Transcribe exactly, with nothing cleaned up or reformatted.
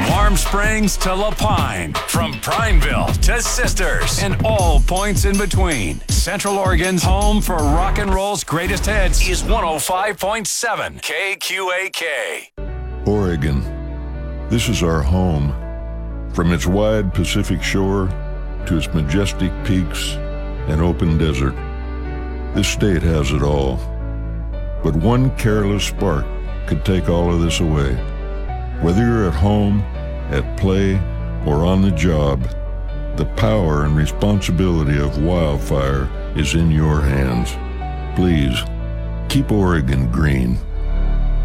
Warm Springs to La Pine, from Prineville to Sisters, and all points in between. Central Oregon's home for rock and roll's greatest hits is one oh five point seven K Q A K. Oregon. This is our home. From its wide Pacific shore to its majestic peaks and open desert, this state has it all. But one careless spark could take all of this away. Whether you're at home, at play, or on the job, the power and responsibility of wildfire is in your hands. Please, keep Oregon green.